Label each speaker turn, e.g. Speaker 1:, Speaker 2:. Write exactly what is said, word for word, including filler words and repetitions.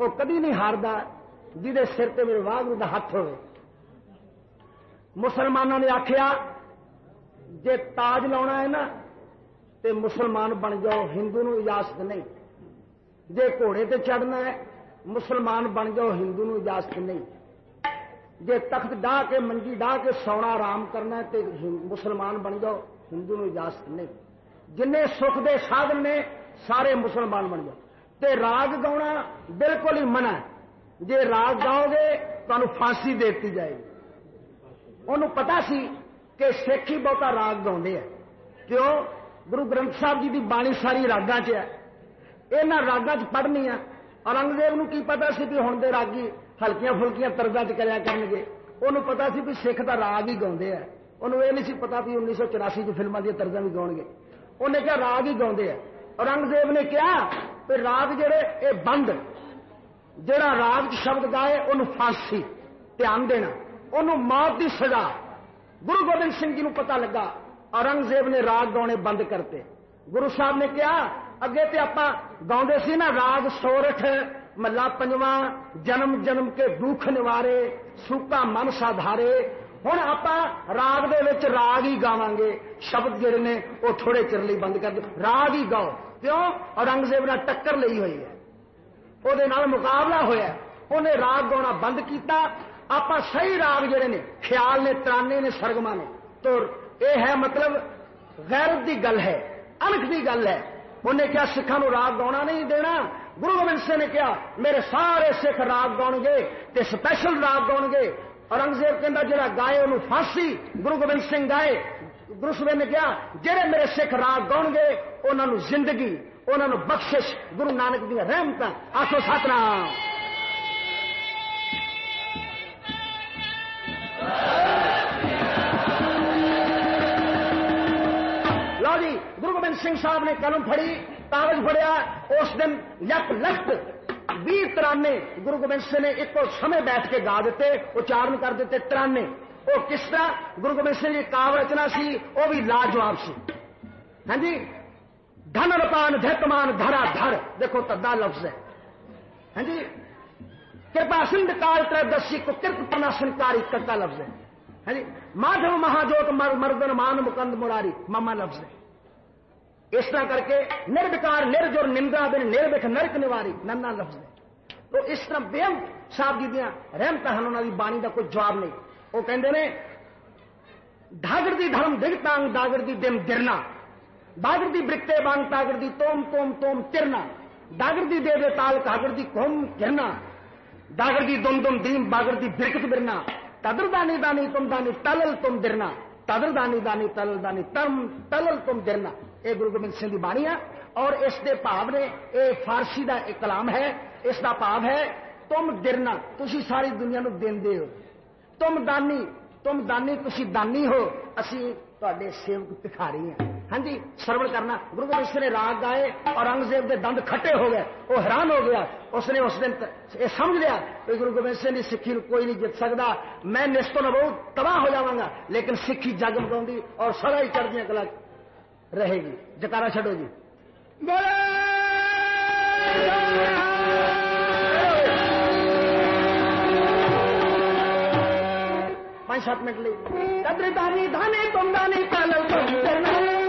Speaker 1: وہ کدی نہیں ہاردا جہدے سر تے میرے واگو دا ہاتھ ہوئے. مسلمانوں نے آخیا جے تاج لاؤنا ہے نا تے مسلمان بن جاؤ، ہندو نو اجازت نہیں. جے گھوڑے تے چڑھنا ہے مسلمان بن جاؤ، ہندو نو اجازت نہیں. جے تخت ڈاہ کے منجی ڈاہ کے سونا آرام کرنا ہے تے مسلمان بن جاؤ، ہندو نو اجازت نہیں. جنے سکھ دے سادھن نے سارے مسلمان بن جاؤ. تے راگ گاؤنا بالکل ہی منع ہے. جے راگ گاؤ گے تمہیں پھانسی دیتی جائے گی. انہوں پتا سی کہ سکھ ہی بہتا راگ گاؤندے ہیں. کیوں؟ گرو گرنتھ صاحب جی کی بانی ساری راگاں چ ہے. یہاں راگاں چ پڑھنی ہے. اورنگزیب نو کی پتا سی بھی ہوں دے راگی ہلکیاں فلکیاں طرزاں چ کریا کرن گے. انہوں پتا سی بھی سکھ دا راگ ہی گاؤندے ہیں. انہوں یہ نہیں سی پتا بھی انیس سو چوراسی کی فلموں دیا طرزاں بھی گاؤ گے. انہیں کیا راگ ہی گاؤندے ہیں. اورنگزیب نے کیا کہ راگ جڑے اے بند، جڑا راگ شبد گائے انہوں پھانسی. دھیان دینا، انہوں موت دی سزا. گرو گوبند سنگھ جی نو پتا لگا، اورنگزیب نے راگ گاؤنے بند کرتے. گرو صاحب نے کیا اگے تے آپا گاؤندے سی نا راگ سورٹھ ملا پنجواں جنم جنم کے دکھ نوارے سوکا من سادھارے. ہوں آپ راگ دے وچ راگ ہی گاواں گے. شبد جڑے نے وہ تھوڑے چر لئی بند کر دو، راگ ہی گاؤ. کیوں؟ اورنگزیب نے ٹکر لئی ہوئی ہے، وہ مقابلہ ہویا. انہیں راگ گاؤنا بند کیتا. آپ صحیح راگ جڑے نے خیال نے ترانے نے سرگما نے تو یہ ہے مطلب غیرت دی گل ہے، انکھ دی گل ہے. انہیں کیا سکھاں نو راگ گاؤنا نہیں دینا. گرو گوبند سنگھ نے کیا میرے سارے سکھ راگ گاؤ گے تے سپیشل راگ گاؤ گے. اورنگزیب کہندا جڑا گائے انہوں پھانسی. گرو گوبند سنگھ گائے. گرو صاحب نے کیا جڑے میرے سکھ راگ گاؤ گے انہوں نے زندگی، انہوں نے بخشش، گرو نانک دی رحمت. آخو ستنام. لو جی گرو گوبند سنگھ صاحب نے قلم پھڑی، کاغذ پھڑیا. اس دن یک لکھ بھی ترانے گرو گوبند سنگھ نے ایک سمے بیٹھ کے گا دیتے، اچارن کر دیتے ترانے. وہ کس طرح؟ گرو گوبند سنگھ کی کاو رچنا سی وہ بھی لاجواب سی. ہاں جی، دھن رپان دھتمان دھرا دھر، دیکھو تدا لفظ ہے. ہاں جی، کرپا سندھ کال تردسی کو کرت پناسنکاری کتا لفظ ہے. ہاں جی، مادھو مہاجوت مر مردن مان مکند مراری ماما لفظ ہے. اس طرح کر کے نربکار نرجور نندا بن نربک نرک نواری ننا لفظ ہے. تو اس طرح بےم صاحب جی دیا رحمت ہیں، انہوں کی بانی کا کوئی جواب نہیں. وہ کہتے ہیں ڈاگر دی دھرم دگتانگ ڈاگر دی دم درنا، ڈاگر دی برکتے بانگ تاگر دی توم توم توم ترنا، ڈاگر دی دے دے تال کاگر دی کوم گرنا، ڈاگر دی دم دم دیم باگر دی برکت برنا، تدر دانی دانی تم دانی تلل تم درنا، تدر دانی دانی تلل دانی تم تلل تم درنا. اے گرو گوبند سنگھ کی بانی ہے. اور اس دے بھاو نے اے فارسی دا ایک کلام ہے. اس دا بھاو ہے تم درنا، تسی ساری دنیا نو دیندے ہو. تم دانی، تم دانی تسی دانی ہو، اسی تواڈے سیوک بھکاری ہیں. ہاں جی، سرور کرنا. گرو گوبند سنگھ نے راگ گائے، اورنگزیب دے دند کھٹے ہو گئے. وہ حیران ہو گیا. اس نے اس دن یہ سمجھ لیا کہ گرو گوبند سنگھ کی سکھی کوئی نہیں جت سکتا. میں نسبت نہ بہت تباہ ہو جاؤں گا، لیکن سکھی جگمگاؤں اور سڑا ہی چڑھدیاں کلا رہے گی. جکارا چھڈو جی. پانچ سات منٹ لی. قدر دانی دھانے تم دانی تلل تم درنا،